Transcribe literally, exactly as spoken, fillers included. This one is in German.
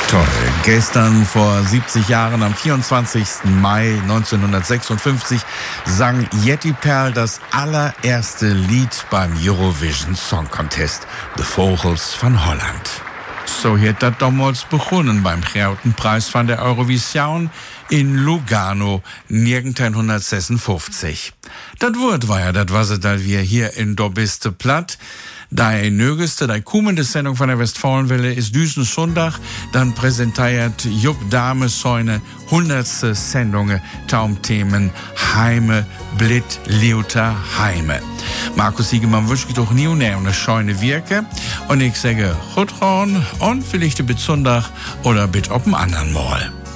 Toll. Gestern vor siebzig Jahren, am vierundzwanzigsten Mai neunzehnhundertsechsundfünfzig, sang Jetty Perl das allererste Lied beim Eurovision Song Contest, The Vogels van Holland. So hat das damals begonnen beim großen Preis von der Eurovision in Lugano neunzehnhundertsechsundfünfzig. Das Wort war ja das, was es da wir hier in Dobiste platt. Die nögeste, die kommende Sendung von der Westfalenwelle ist diesen Sonntag. Dann präsentiert Jupp Dame seine hundertste Sendung Taumthemen Heime, Blit, Leuter, Heime. Markus Siegemann wünscht doch nie und eine schöne Wirke. Und ich sage, gut ran und vielleicht bis Sonntag oder bis auf einen anderen Mal.